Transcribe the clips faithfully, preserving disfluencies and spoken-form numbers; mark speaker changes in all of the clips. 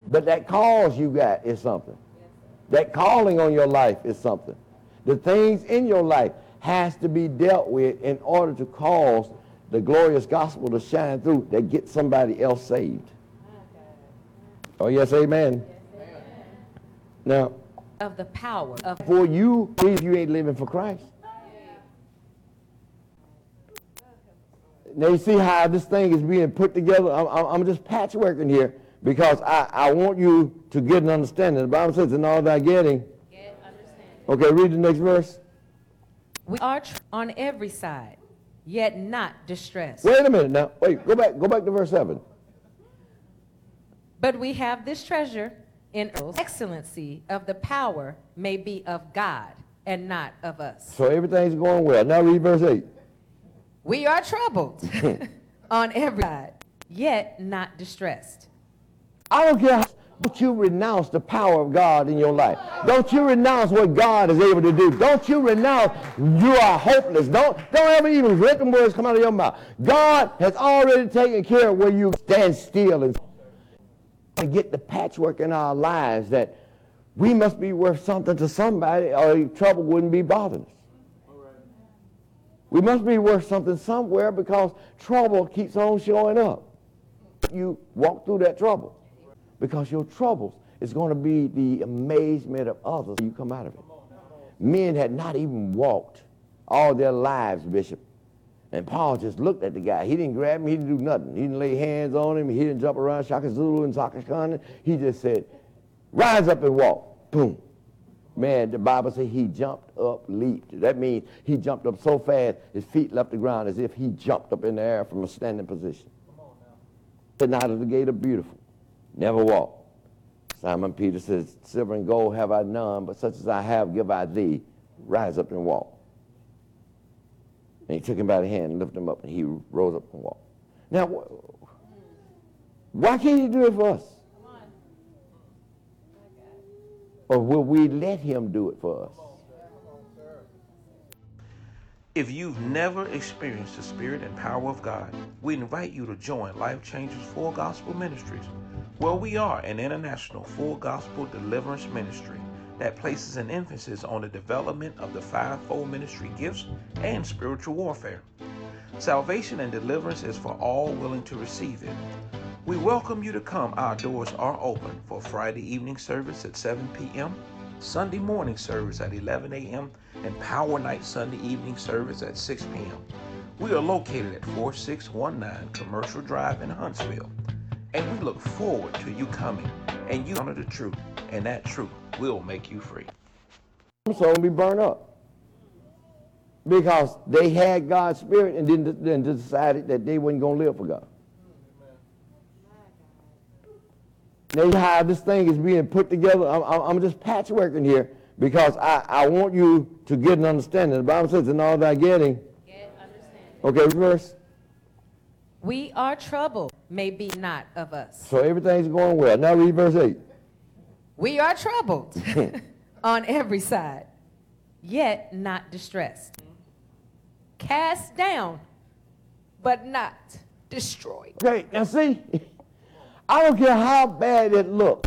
Speaker 1: But that cause you got is something. That calling on your life is something. The things in your life has to be dealt with in order to cause the glorious gospel to shine through that gets somebody else saved. Oh, yes, amen. Yes, amen. Now,
Speaker 2: of the power of
Speaker 1: for you, if you ain't living for Christ. Now you see how this thing is being put together. I'm, I'm, I'm just patchworking here because I, I want you to get an understanding. The Bible says, in all thy getting.
Speaker 2: Get understanding.
Speaker 1: Okay, read the next verse.
Speaker 2: We are tr- on every side, yet not distressed.
Speaker 1: Wait a minute now. Wait, go back. Go back to verse seven.
Speaker 2: But we have this treasure in excellency of the power may be of God and not of us.
Speaker 1: So everything's going well. Now read verse eight.
Speaker 2: We are troubled on every side, yet not distressed.
Speaker 1: I don't care how, don't you renounce the power of God in your life. Don't you renounce what God is able to do. Don't you renounce you are hopeless. Don't, don't ever even let them words come out of your mouth. God has already taken care of where you stand still and to get the patchwork in our lives that we must be worth something to somebody or trouble wouldn't be bothering us. We must be worth something somewhere because trouble keeps on showing up. You walk through that trouble because your troubles is going to be the amazement of others when you come out of it. Men had not even walked all their lives, Bishop. And Paul just looked at the guy. He didn't grab him. He didn't do nothing. He didn't lay hands on him. He didn't jump around Shaka Zulu and Sakashkana. He just said, rise up and walk. Boom. Man, the Bible says he jumped up, leaped. That means he jumped up so fast, his feet left the ground as if he jumped up in the air from a standing position. Come on now. Sitting out of the gate of beautiful. Never walked. Simon Peter says, silver and gold have I none, but such as I have give I thee. Rise up and walk. And he took him by the hand and lifted him up, and he rose up and walked. Now, why can't he do it for us? Or will we let him do it for us?
Speaker 3: If you've never experienced the Spirit and power of God, we invite you to join Life Changers Full Gospel Ministries, where we are an international full gospel deliverance ministry that places an emphasis on the development of the fivefold ministry gifts and spiritual warfare. Salvation and deliverance is for all willing to receive it. We welcome you to come. Our doors are open for Friday evening service at seven p.m., Sunday morning service at eleven a.m., and Power Night Sunday evening service at six p.m. We are located at four six one nine Commercial Drive in Huntsville, and we look forward to you coming and you honor the truth, and that truth will make you free.
Speaker 1: So be burned up because they had God's Spirit and then, then decided that they weren't going to live for God. Now how this thing is being put together, I'm, I'm just patchworking here because I, I want you to get an understanding. The Bible says, in all thy getting.
Speaker 2: Get understanding.
Speaker 1: Okay, verse.
Speaker 2: We are troubled, may be not of us.
Speaker 1: So everything's going well. Now read verse eight.
Speaker 2: We are troubled on every side, yet not distressed. Cast down, but not destroyed.
Speaker 1: Okay, now see, I don't care how bad it looks.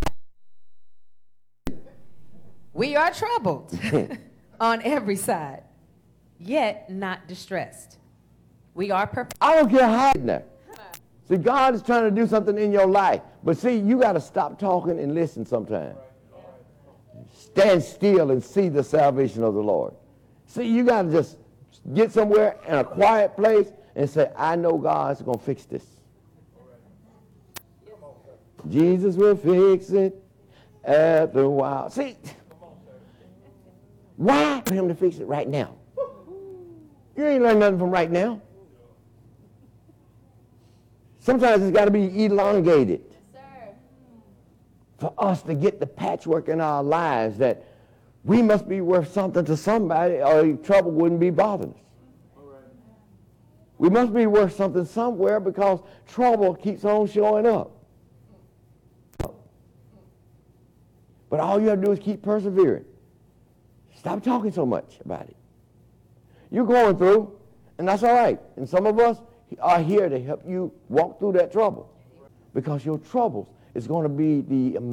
Speaker 2: We are troubled on every side, yet not distressed. We are perfect.
Speaker 1: I don't care how. See, God is trying to do something in your life. But see, you got to stop talking and listen sometimes. Stand still and see the salvation of the Lord. See, you got to just get somewhere in a quiet place and say, I know God's going to fix this. Jesus will fix it after a while. See, why for him to fix it right now? You ain't learned nothing from right now. Sometimes it's got to be elongated for us to get the patchwork in our lives that we must be worth something to somebody or trouble wouldn't be bothering us. We must be worth something somewhere because trouble keeps on showing up. But all you have to do is keep persevering. Stop talking so much about it. You're going through, and that's all right. And some of us are here to help you walk through that trouble because your troubles is going to be the